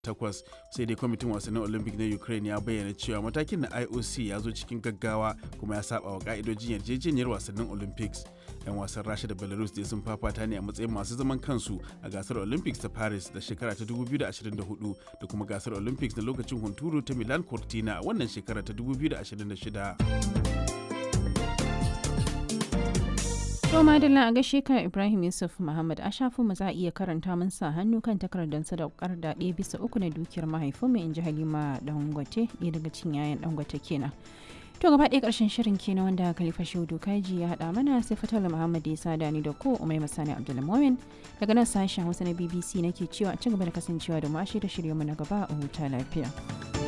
takwas. Sai dai kwamitin wasannin Olympic na Ukraine ya bayyana cewa matakin na IOC ya zo cikin gaggawa kuma ya saba wa ka'idojin yarjejeniyar wasannin Olympics. 'Yan wasan Rasha da Belarus dai sun fafata ne a matsayin masu zaman kansu a gasar Olympics ta Paris da shekara ta 2024 da kuma gasar Olympics na lokacin hunturu ta Milan Cortina a wannan shekara ta 2026. To madalla a gaishe ka Ibrahim Yusuf Muhammad a shafin mu za a iya karanta mun sa hannu kan takardar sadaukar da 1/3 na dukiyar mahaifinmu in ji Halima Dangote ɗaya daga cikin yayan Dangote kenan. To gaba ɗaya ƙarshen shirin kenan wanda Khalifa Shehu Dokaji ya haɗa mana sai Fatal Muhammad ya sada ni da ko Umai Masani Abdulmumin daga nan sashen Hausa na BBC nake cewa ci gaba da kasancewa da mu a shirye-shiryenmu na gaba a huta lafiya.